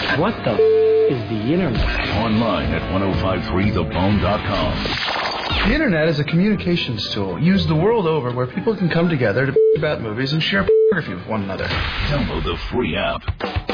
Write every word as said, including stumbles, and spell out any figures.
What the f- is the Internet? Online at ten fifty-three the bone dot com. The Internet is a communications tool used the world over where people can come together to about movies and share photography with one another. Download the free app.